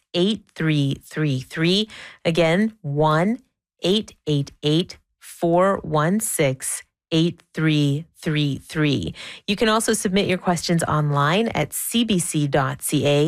8333. Again, 1-888-416-8333. You can also submit your questions online at cbc.ca.